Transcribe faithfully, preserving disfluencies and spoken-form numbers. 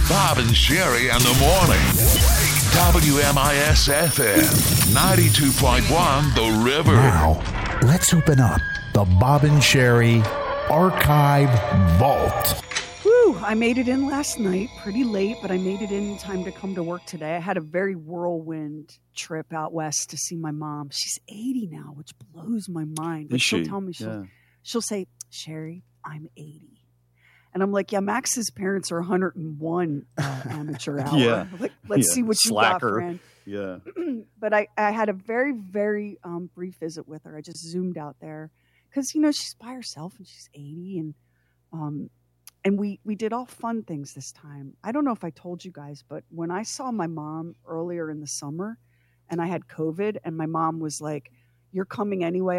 Bob and Sherry in the morning. W M I S F M ninety-two point one The River. Now, let's open up the Bob and Sherry Archive Vault. Whew, I made it in last night, pretty late, but I made it in time to come to work today. I had a very whirlwind trip out west to see my mom. She's eighty now, which blows my mind. But Is she'll she? tell me, she'll, Yeah. she'll say, Sherry, I'm eighty. And I'm like, yeah, Max's parents are one hundred one uh, amateur hour. Yeah. Like, let's Yeah. see what you Slacker. got, friend. Yeah. But I, I had a very, very um, brief visit with her. I just zoomed out there because, you know, she's by herself and she's eighty. And um, and we, we did all fun things this time. I don't know if I told you guys, but when I saw my mom earlier in the summer and I had COVID and my mom was like, you're coming anyway.